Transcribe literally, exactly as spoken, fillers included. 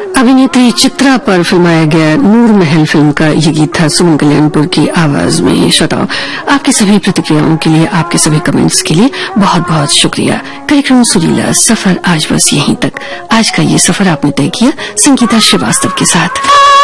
अभिनेत्री चित्रा पर फिल्माया गया नूर महल फिल्म का ये गीत था सुमन कल्याणपुर की आवाज में। श्रोताओं, आपकी सभी प्रतिक्रियाओं के लिए, आपके सभी कमेंट्स के लिए बहुत बहुत शुक्रिया। कार्यक्रम सुरीला सफर आज बस यहीं तक। आज का ये सफर आपने तय किया संगीता श्रीवास्तव के साथ।